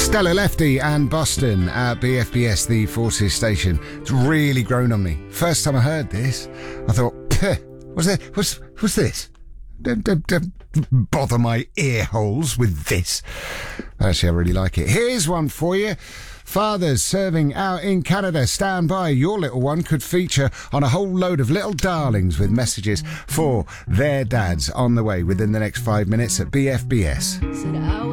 Stella Lefty and Boston at BFBS, the Forces station. It's really grown on me. First time I heard this, I thought, what's this? Don't bother my ear holes with this. Actually, I really like it. Here's one for you. Fathers serving out in Canada, stand by. Your little one could feature on a whole load of little darlings with messages for their dads on the way within the next 5 minutes at BFBS.